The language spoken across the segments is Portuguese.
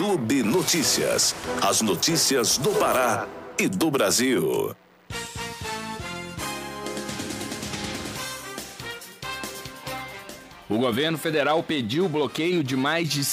Clube Notícias. As notícias do Pará e do Brasil. O governo federal pediu o bloqueio de mais de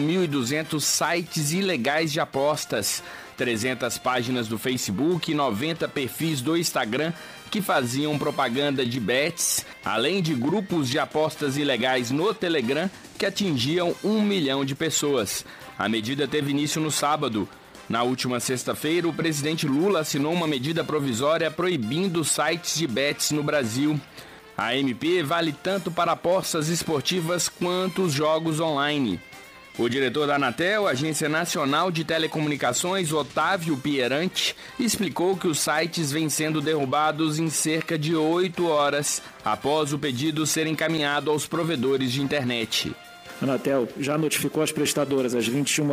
5.200 sites ilegais de apostas, 300 páginas do Facebook e 90 perfis do Instagram que faziam propaganda de bets, além de grupos de apostas ilegais no Telegram que atingiam 1 milhão de pessoas. A medida teve início no sábado. Na última sexta-feira, o presidente Lula assinou uma medida provisória proibindo sites de bets no Brasil. A MP vale tanto para apostas esportivas quanto os jogos online. O diretor da Anatel, Agência Nacional de Telecomunicações, Otávio Pierante, explicou que os sites vêm sendo derrubados em cerca de 8 horas após o pedido ser encaminhado aos provedores de internet. A Anatel já notificou as prestadoras, as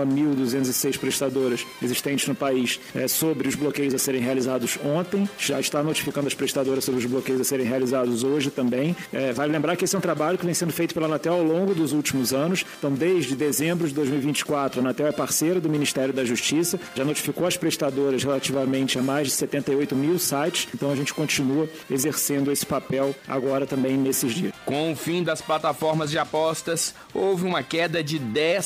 21.206 prestadoras existentes no país, sobre os bloqueios a serem realizados ontem. Já está notificando as prestadoras sobre os bloqueios a serem realizados hoje também. Vale lembrar que esse é um trabalho que vem sendo feito pela Anatel ao longo dos últimos anos. Então, desde dezembro de 2024, a Anatel é parceira do Ministério da Justiça, já notificou as prestadoras relativamente a mais de 78 mil sites. Então, a gente continua exercendo esse papel agora também nesses dias. Com o fim das plataformas de apostas, houve uma queda de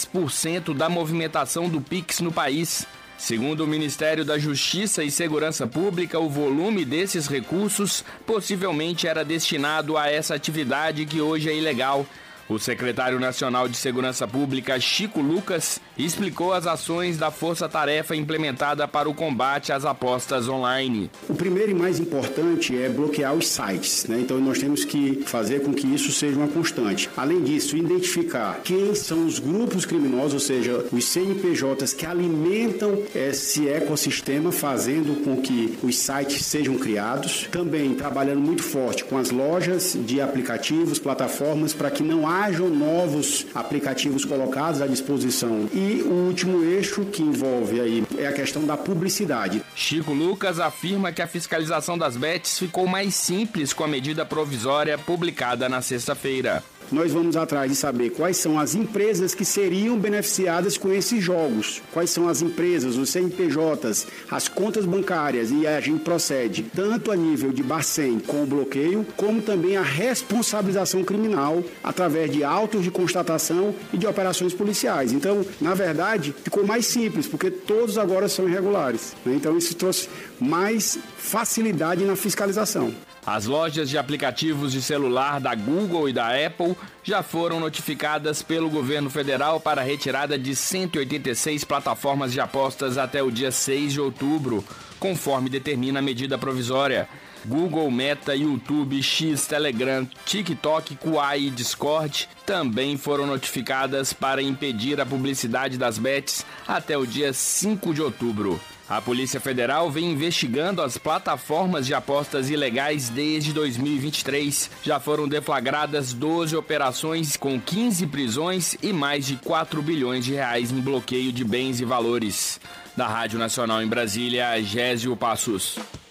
10% da movimentação do Pix no país. Segundo o Ministério da Justiça e Segurança Pública, o volume desses recursos possivelmente era destinado a essa atividade que hoje é ilegal. O secretário nacional de Segurança Pública, Chico Lucas, explicou as ações da força-tarefa implementada para o combate às apostas online. O primeiro e mais importante é bloquear os sites, né? Então nós temos que fazer com que isso seja uma constante. Além disso, identificar quem são os grupos criminosos, ou seja, os CNPJs que alimentam esse ecossistema, fazendo com que os sites sejam criados. Também trabalhando muito forte com as lojas de aplicativos, plataformas, para que não hajam novos aplicativos colocados à disposição. E o último eixo que envolve aí é a questão da publicidade. Chico Lucas afirma que a fiscalização das bets ficou mais simples com a medida provisória publicada na sexta-feira. Nós vamos atrás de saber quais são as empresas que seriam beneficiadas com esses jogos. Quais são as empresas, os CNPJs, as contas bancárias, e a gente procede tanto a nível de Bacen com o bloqueio, como também a responsabilização criminal através de autos de constatação e de operações policiais. Então, na verdade, ficou mais simples, porque todos agora são irregulares. Então, isso trouxe mais facilidade na fiscalização. As lojas de aplicativos de celular da Google e da Apple já foram notificadas pelo governo federal para a retirada de 186 plataformas de apostas até o dia 6 de outubro, conforme determina a medida provisória. Google, Meta, YouTube, X, Telegram, TikTok, Kuai e Discord também foram notificadas para impedir a publicidade das bets até o dia 5 de outubro. A Polícia Federal vem investigando as plataformas de apostas ilegais desde 2023. Já foram deflagradas 12 operações com 15 prisões e mais de 4 bilhões de reais em bloqueio de bens e valores. Da Rádio Nacional em Brasília, Gésio Passos.